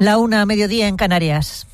1:00 en Canarias.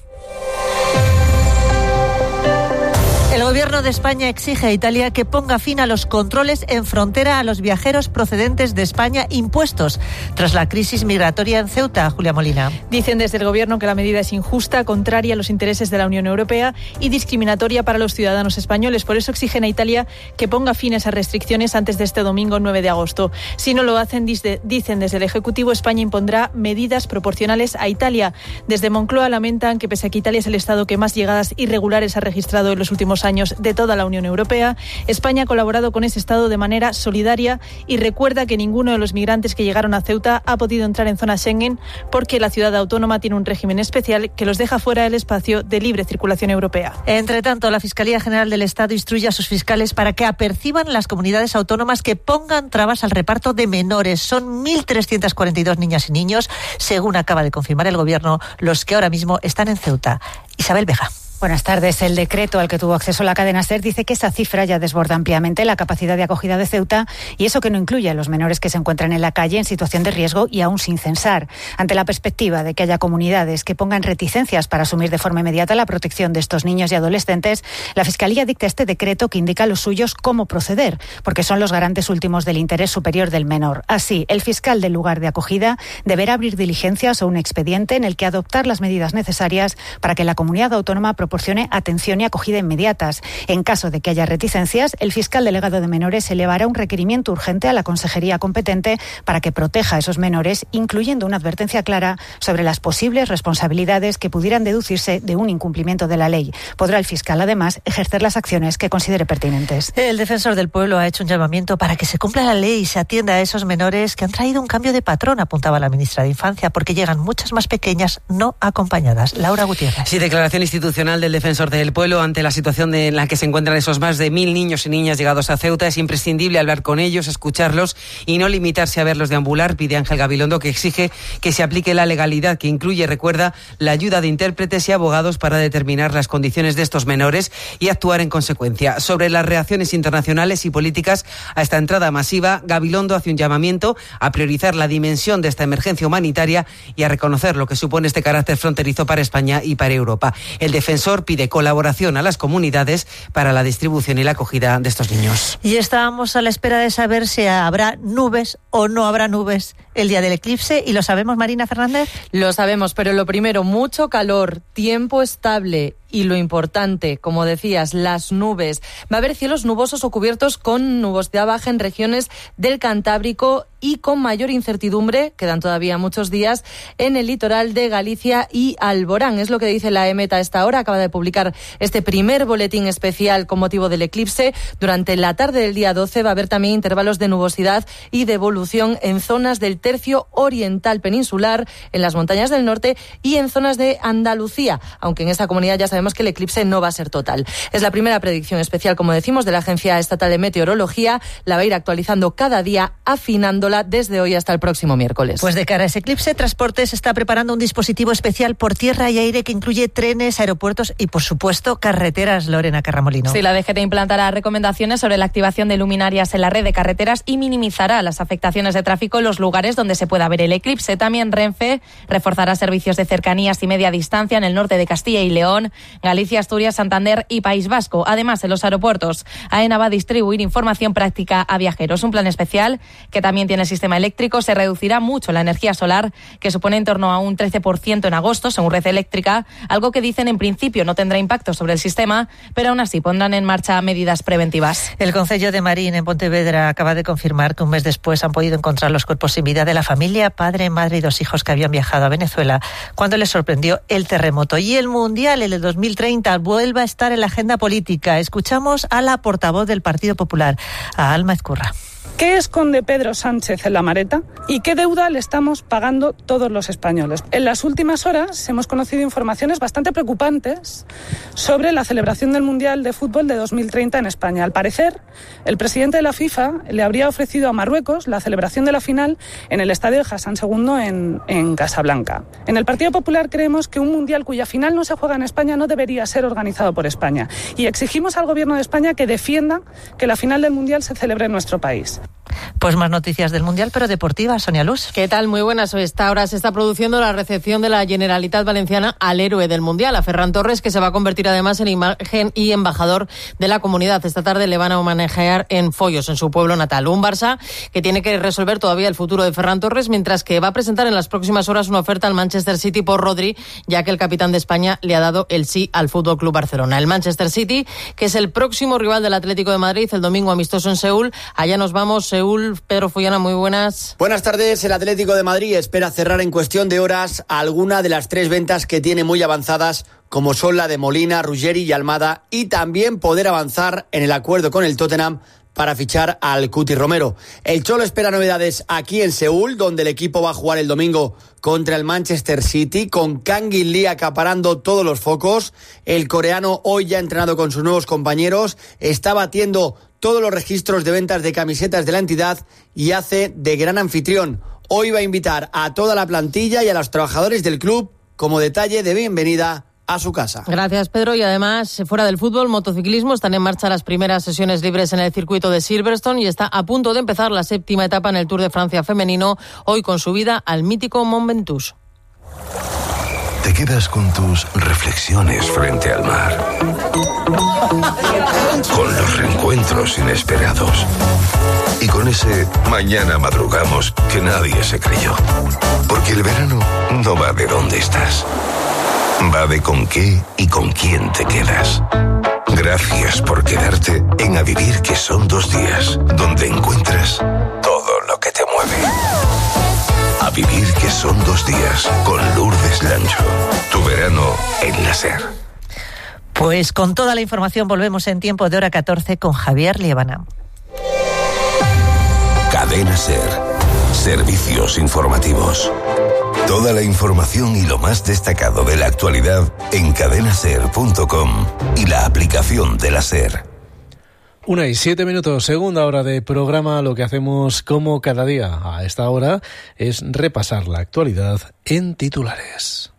El Gobierno de España exige a Italia que ponga fin a los controles en frontera a los viajeros procedentes de España impuestos tras la crisis migratoria en Ceuta. Julia Molina. Dicen desde el Gobierno que la medida es injusta, contraria a los intereses de la Unión Europea y discriminatoria para los ciudadanos españoles. Por eso exigen a Italia que ponga fin a esas restricciones antes de este domingo 9 de agosto. Si no lo hacen, dicen desde el Ejecutivo, España impondrá medidas proporcionales a Italia. Desde Moncloa lamentan que pese a que Italia es el Estado que más llegadas irregulares ha registrado en los últimos años de toda la Unión Europea, España ha colaborado con ese Estado de manera solidaria y recuerda que ninguno de los migrantes que llegaron a Ceuta ha podido entrar en zona Schengen porque la ciudad autónoma tiene un régimen especial que los deja fuera del espacio de libre circulación europea. Entre tanto, la Fiscalía General del Estado instruye a sus fiscales para que aperciban las comunidades autónomas que pongan trabas al reparto de menores. Son 1.342 niñas y niños, según acaba de confirmar el Gobierno, los que ahora mismo están en Ceuta. Isabel Vega. Buenas tardes. El decreto al que tuvo acceso la cadena SER dice que esa cifra ya desborda ampliamente la capacidad de acogida de Ceuta y eso que no incluye a los menores que se encuentran en la calle en situación de riesgo y aún sin censar. Ante la perspectiva de que haya comunidades que pongan reticencias para asumir de forma inmediata la protección de estos niños y adolescentes, la Fiscalía dicta este decreto que indica a los suyos cómo proceder, porque son los garantes últimos del interés superior del menor. Así, el fiscal del lugar de acogida deberá abrir diligencias o un expediente en el que adoptar las medidas necesarias para que la comunidad autónoma proporcione atención y acogida inmediatas. En caso de que haya reticencias, el fiscal delegado de menores elevará un requerimiento urgente a la consejería competente para que proteja a esos menores, incluyendo una advertencia clara sobre las posibles responsabilidades que pudieran deducirse de un incumplimiento de la ley. Podrá el fiscal, además, ejercer las acciones que considere pertinentes. El defensor del pueblo ha hecho un llamamiento para que se cumpla la ley y se atienda a esos menores que han traído un cambio de patrón, apuntaba la ministra de Infancia, porque llegan muchas más pequeñas no acompañadas. Laura Gutiérrez. Sí, declaración institucional del defensor del pueblo ante la situación en la que se encuentran esos más de 1.000 niños y niñas llegados a Ceuta. Es imprescindible hablar con ellos, escucharlos y no limitarse a verlos deambular, pide Ángel Gabilondo, que exige que se aplique la legalidad, que incluye, recuerda, la ayuda de intérpretes y abogados para determinar las condiciones de estos menores y actuar en consecuencia. Sobre las reacciones internacionales y políticas a esta entrada masiva, Gabilondo hace un llamamiento a priorizar la dimensión de esta emergencia humanitaria y a reconocer lo que supone este carácter fronterizo para España y para Europa. El defensor pide colaboración a las comunidades para la distribución y la acogida de estos niños. Y estábamos a la espera de saber si habrá nubes o no habrá nubes el día del eclipse, y lo sabemos, Marina Fernández. Lo sabemos, pero lo primero, mucho calor, tiempo estable y lo importante, como decías, las nubes. Va a haber cielos nubosos o cubiertos con nubosidad baja en regiones del Cantábrico y con mayor incertidumbre, quedan todavía muchos días, en el litoral de Galicia y Alborán. Es lo que dice la EMET a esta hora. Acaba de publicar este primer boletín especial con motivo del eclipse. Durante la tarde del día 12 va a haber también intervalos de nubosidad y de evolución en zonas del tercio oriental peninsular, en las montañas del norte y en zonas de Andalucía, aunque en esta comunidad ya sabemos que el eclipse no va a ser total. Es la primera predicción especial, como decimos, de la Agencia Estatal de Meteorología. La va a ir actualizando cada día, afinándola desde hoy hasta el próximo miércoles. Pues de cara a ese eclipse, Transportes está preparando un dispositivo especial por tierra y aire que incluye trenes, aeropuertos y, por supuesto, carreteras. Lorena Carramolino. Sí, la DGT implantará recomendaciones sobre la activación de luminarias en la red de carreteras y minimizará las afectaciones de tráfico en los lugares donde se pueda ver el eclipse. También Renfe reforzará servicios de cercanías y media distancia en el norte de Castilla y León, Galicia, Asturias, Santander y País Vasco. Además, en los aeropuertos, AENA va a distribuir información práctica a viajeros. Un plan especial que también tiene el sistema eléctrico. Se reducirá mucho la energía solar, que supone en torno a un 13% en agosto, según Red Eléctrica, algo que dicen en principio no tendrá impacto sobre el sistema, pero aún así pondrán en marcha medidas preventivas. El Concello de Marín, en Pontevedra, acaba de confirmar que un mes después han podido encontrar los cuerpos sin vida de la familia, padre, madre y 2 hijos que habían viajado a Venezuela cuando les sorprendió el terremoto. Y el Mundial, el de 2030, vuelve a estar en la agenda política. Escuchamos a la portavoz del Partido Popular, a Alma Ezcurra. ¿Qué esconde Pedro Sánchez en la maleta? ¿Y qué deuda le estamos pagando todos los españoles? En las últimas horas hemos conocido informaciones bastante preocupantes sobre la celebración del Mundial de Fútbol de 2030 en España. Al parecer, el presidente de la FIFA le habría ofrecido a Marruecos la celebración de la final en el estadio de Hassan II en Casablanca. En el Partido Popular creemos que un Mundial cuya final no se juega en España no debería ser organizado por España. Y exigimos al Gobierno de España que defienda que la final del Mundial se celebre en nuestro país. país. Pues más noticias del Mundial, pero deportivas. Sonia Luz. ¿Qué tal? Muy buenas. A esta hora se está produciendo la recepción de la Generalitat Valenciana al héroe del Mundial, a Ferran Torres, que se va a convertir además en imagen y embajador de la comunidad. Esta tarde le van a homenajear en Foios, en su pueblo natal. Un Barça que tiene que resolver todavía el futuro de Ferran Torres, mientras que va a presentar en las próximas horas una oferta al Manchester City por Rodri, ya que el capitán de España le ha dado el sí al FC Barcelona. El Manchester City, que es el próximo rival del Atlético de Madrid, el domingo amistoso en Seúl. Allá nos vamos, Seúl. Pedro Follana, muy buenas. Buenas tardes. El Atlético de Madrid espera cerrar en cuestión de horas alguna de las 3 ventas que tiene muy avanzadas, como son la de Molina, Ruggeri y Almada, y también poder avanzar en el acuerdo con el Tottenham para fichar al Cuti Romero. El Cholo espera novedades aquí en Seúl, donde el equipo va a jugar el domingo contra el Manchester City, con Kang In Lee acaparando todos los focos. El coreano, hoy ya entrenado con sus nuevos compañeros, está batiendo todos los registros de ventas de camisetas de la entidad y hace de gran anfitrión. Hoy va a invitar a toda la plantilla y a los trabajadores del club como detalle de bienvenida a su casa. Gracias, Pedro. Y además, fuera del fútbol, motociclismo, están en marcha las primeras sesiones libres en el circuito de Silverstone y está a punto de empezar la 7ª etapa en el Tour de Francia femenino, hoy con subida al mítico Mont Ventoux. Te quedas con tus reflexiones frente al mar, con los reencuentros inesperados y con ese mañana madrugamos que nadie se creyó. Porque el verano no va de dónde estás, va de con qué y con quién te quedas. Gracias por quedarte en A Vivir, que son 2 días, donde encuentras todo lo que te mueve. A Vivir, que son 2 días, con Lourdes Lancho. Tu verano en la SER. Pues con toda la información volvemos en tiempo de hora 14 con Javier Liébana. Cadena SER. Servicios informativos. Toda la información y lo más destacado de la actualidad en cadenaser.com y la aplicación de la SER. 1:07, segunda hora de programa. Lo que hacemos como cada día a esta hora es repasar la actualidad en titulares.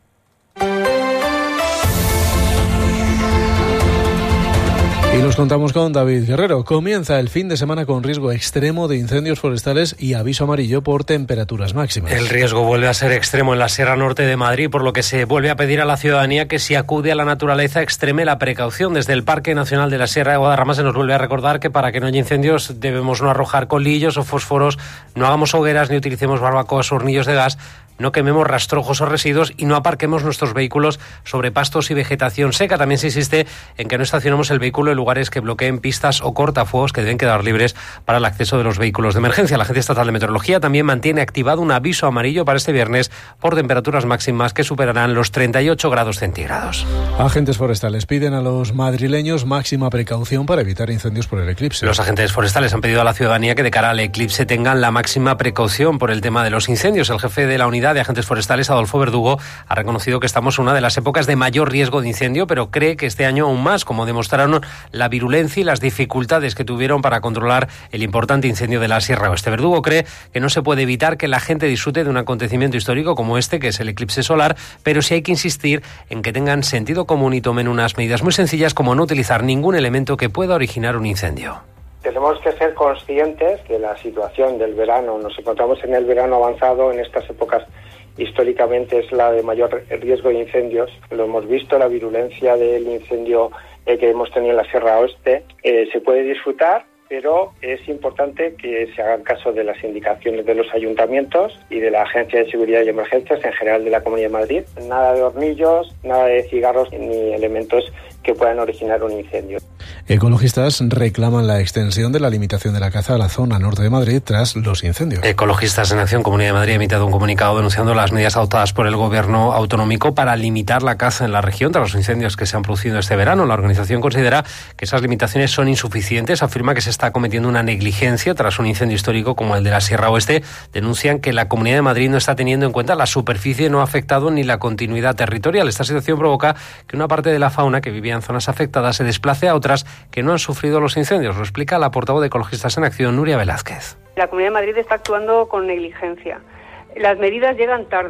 Y los contamos con David Guerrero. Comienza el fin de semana con riesgo extremo de incendios forestales y aviso amarillo por temperaturas máximas. El riesgo vuelve a ser extremo en la Sierra Norte de Madrid, por lo que se vuelve a pedir a la ciudadanía que si acude a la naturaleza extreme la precaución. Desde el Parque Nacional de la Sierra de Guadarrama se nos vuelve a recordar que para que no haya incendios debemos no arrojar colillos o fósforos, no hagamos hogueras ni utilicemos barbacoas o hornillos de gas, no quememos rastrojos o residuos y no aparquemos nuestros vehículos sobre pastos y vegetación seca. También se insiste en que no estacionemos el vehículo en lugares que bloqueen pistas o cortafuegos que deben quedar libres para el acceso de los vehículos de emergencia. La Agencia Estatal de Meteorología también mantiene activado un aviso amarillo para este viernes por temperaturas máximas que superarán los 38 grados centígrados. Agentes forestales piden a los madrileños máxima precaución para evitar incendios por el eclipse. Los agentes forestales han pedido a la ciudadanía que de cara al eclipse tengan la máxima precaución por el tema de los incendios. El jefe de la unidad de agentes forestales, Adolfo Verdugo, ha reconocido que estamos en una de las épocas de mayor riesgo de incendio, pero cree que este año aún más, como demostraron la virulencia y las dificultades que tuvieron para controlar el importante incendio de la Sierra Oeste. Verdugo cree que no se puede evitar que la gente disfrute de un acontecimiento histórico como este, que es el eclipse solar, pero sí hay que insistir en que tengan sentido común y tomen unas medidas muy sencillas como no utilizar ningún elemento que pueda originar un incendio. Tenemos que ser conscientes de la situación del verano. Nos encontramos en el verano avanzado. En estas épocas históricamente es la de mayor riesgo de incendios. Lo hemos visto, la virulencia del incendio que hemos tenido en la Sierra Oeste. Se puede disfrutar, pero es importante que se hagan caso de las indicaciones de los ayuntamientos y de la Agencia de Seguridad y Emergencias, en general de la Comunidad de Madrid. Nada de hornillos, nada de cigarros ni elementos que puedan originar un incendio. Ecologistas reclaman la extensión de la limitación de la caza a la zona norte de Madrid tras los incendios. Ecologistas en Acción Comunidad de Madrid ha emitido un comunicado denunciando las medidas adoptadas por el gobierno autonómico para limitar la caza en la región tras los incendios que se han producido este verano. La organización considera que esas limitaciones son insuficientes, afirma que se está cometiendo una negligencia tras un incendio histórico como el de la Sierra Oeste. Denuncian que la Comunidad de Madrid no está teniendo en cuenta la superficie no afectado ni la continuidad territorial. Esta situación provoca que una parte de la fauna que vivía en zonas afectadas se desplace a otras que no han sufrido los incendios. Lo explica la portavoz de Ecologistas en Acción, Nuria Velázquez. La Comunidad de Madrid está actuando con negligencia. Las medidas llegan tarde.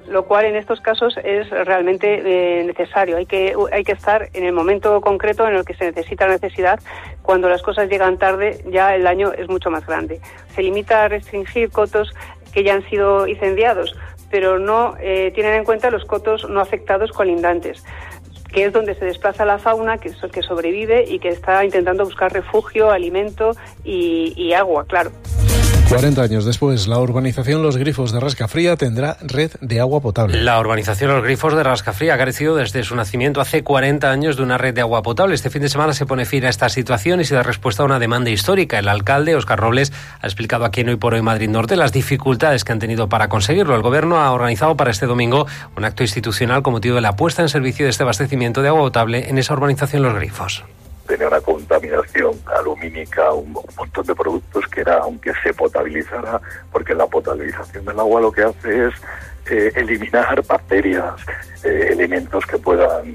lo cual en estos casos es realmente necesario. Hay que estar en el momento concreto en el que se necesita la necesidad. Cuando las cosas llegan tarde, ya el daño es mucho más grande. Se limita a restringir cotos que ya han sido incendiados, pero no tienen en cuenta los cotos no afectados colindantes, que es donde se desplaza la fauna que sobrevive y que está intentando buscar refugio, alimento y agua, claro. 40 años después, la urbanización Los Grifos de Rascafría tendrá red de agua potable. La urbanización Los Grifos de Rascafría ha carecido desde su nacimiento hace 40 años de una red de agua potable. Este fin de semana se pone fin a esta situación y se da respuesta a una demanda histórica. El alcalde, Óscar Robles, ha explicado aquí en Hoy por Hoy Madrid Norte las dificultades que han tenido para conseguirlo. El Gobierno ha organizado para este domingo un acto institucional con motivo de la puesta en servicio de este abastecimiento de agua potable en esa urbanización Los Grifos. Tenía una contaminación alumínica, un montón de productos que era, aunque se potabilizara, porque la potabilización del agua lo que hace es eliminar bacterias, elementos que puedan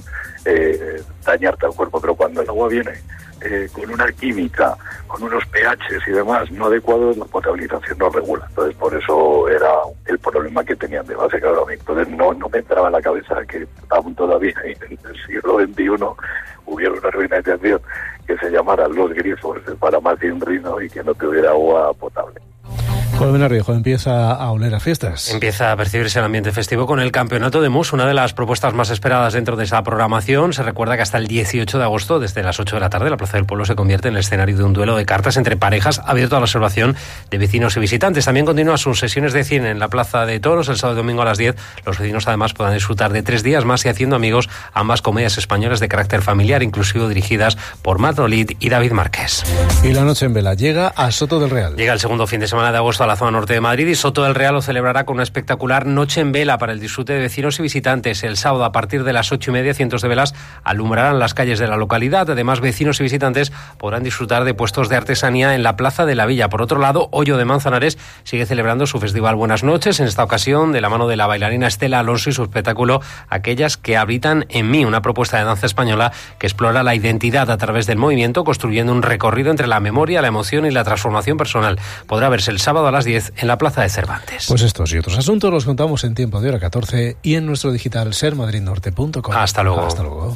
dañarte al cuerpo, pero cuando el agua viene con una química, con unos pHs y demás no adecuados, la potabilización no regula. Entonces, por eso era el problema que tenían de base, claro. Entonces, no me entraba en la cabeza que aún todavía en el siglo XXI hubiera una organización que se llamara Los Grifos para más de un Rino y que no tuviera agua potable. Colmenar Viejo empieza a oler a fiestas. Empieza a percibirse el ambiente festivo con el Campeonato de Mus, una de las propuestas más esperadas dentro de esa programación. Se recuerda que hasta el 18 de agosto, desde las 8 de la tarde, la Plaza del Pueblo se convierte en el escenario de un duelo de cartas entre parejas abierto a la observación de vecinos y visitantes. También continúan sus sesiones de cine en la Plaza de Toros el sábado y domingo a las 10. Los vecinos además podrán disfrutar de 3 días más y haciendo amigos ambas comedias españolas de carácter familiar, inclusivo dirigidas por Matt Olid y David Márquez. Y la noche en vela llega a Soto del Real. Llega el segundo fin de semana de agosto a la zona norte de Madrid y Soto del Real lo celebrará con una espectacular noche en vela para el disfrute de vecinos y visitantes. El sábado a partir de las 8:30 cientos de velas alumbrarán las calles de la localidad. Además, vecinos y visitantes podrán disfrutar de puestos de artesanía en la Plaza de la Villa. Por otro lado, Hoyo de Manzanares sigue celebrando su festival Buenas Noches, en esta ocasión de la mano de la bailarina Estela Alonso y su espectáculo Aquellas que habitan en mí, una propuesta de danza española que explora la identidad a través del movimiento, construyendo un recorrido entre la memoria, la emoción y la transformación personal. Podrá verse el sábado a las 10 en la Plaza de Cervantes. Pues estos y otros asuntos los contamos en Tiempo de Hora 14 y en nuestro digital sermadridnorte.com. Hasta luego. Hasta luego.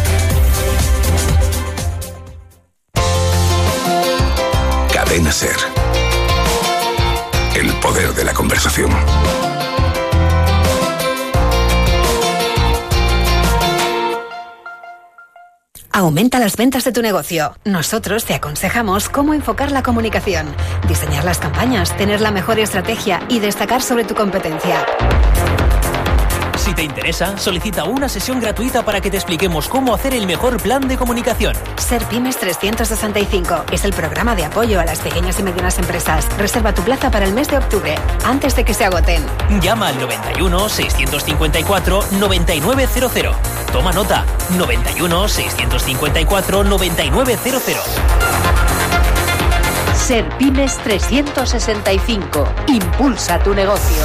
Cadena Ser. El poder de la conversación. Aumenta las ventas de tu negocio. Nosotros te aconsejamos cómo enfocar la comunicación, diseñar las campañas, tener la mejor estrategia y destacar sobre tu competencia. Si te interesa, solicita una sesión gratuita para que te expliquemos cómo hacer el mejor plan de comunicación. Ser Pymes 365 es el programa de apoyo a las pequeñas y medianas empresas. Reserva tu plaza para el mes de octubre, antes de que se agoten. Llama al 91 654 9900. Toma nota, 91 654 9900. Ser Pymes 365. Impulsa tu negocio.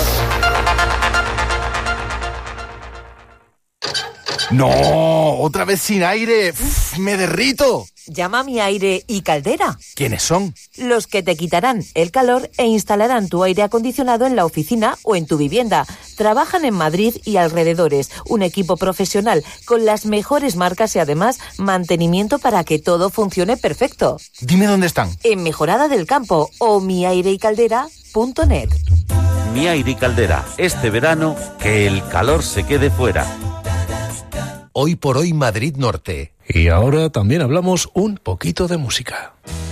¡No! ¡Otra vez sin aire! ¡Uf, me derrito! Llama a Mi Aire y Caldera. ¿Quiénes son? Los que te quitarán el calor e instalarán tu aire acondicionado en la oficina o en tu vivienda. Trabajan en Madrid y alrededores. Un equipo profesional con las mejores marcas y además mantenimiento para que todo funcione perfecto. Dime dónde están. En Mejorada del Campo o miaireicaldera.net. Mi Aire y Caldera. Este verano, que el calor se quede fuera. Hoy por Hoy Madrid Norte. Y ahora también hablamos un poquito de música.